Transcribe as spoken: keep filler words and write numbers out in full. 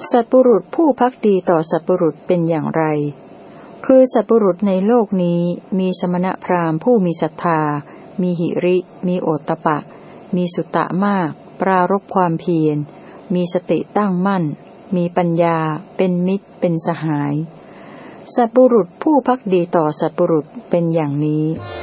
สัตบุรุษผู้ภักดีต่อสัตบุรุษเป็นอย่างไรคือสัตบุรุษในโลกนี้มีสมณพราหมณ์ผู้มีศรัทธามีหิริมีโอตตัปปะมีสุตตะมากปรารภความเพียรมีสติตั้งมั่นมีปัญญาเป็นมิตรเป็นสหายสัตบุรุษผู้ภักดีต่อสัตบุรุษเป็นอย่างนี้